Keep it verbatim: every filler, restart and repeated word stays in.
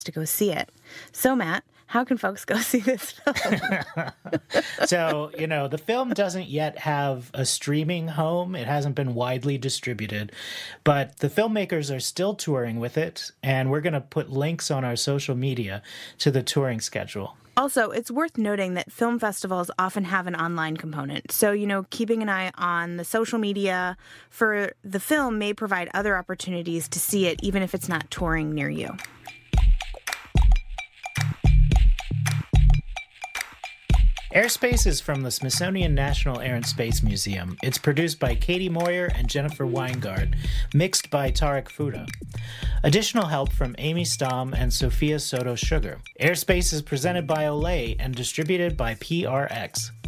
to go see it. So, Matt, how can folks go see this film? So, you know, the film doesn't yet have a streaming home. It hasn't been widely distributed, but the filmmakers are still touring with it, and we're going to put links on our social media to the touring schedule. Also, it's worth noting that film festivals often have an online component. So, you know, keeping an eye on the social media for the film may provide other opportunities to see it, even if it's not touring near you. Airspace is from the Smithsonian National Air and Space Museum. It's produced by Katie Moyer and Jennifer Weingart, mixed by Tarek Fuda. Additional help from Amy Stamm and Sophia Soto Sugar. Airspace is presented by Olay and distributed by P R X.